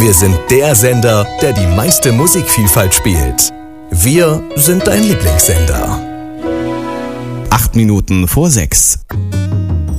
Wir sind der Sender, der die meiste Musikvielfalt spielt. Wir sind dein Lieblingssender. 8 Minuten vor 6.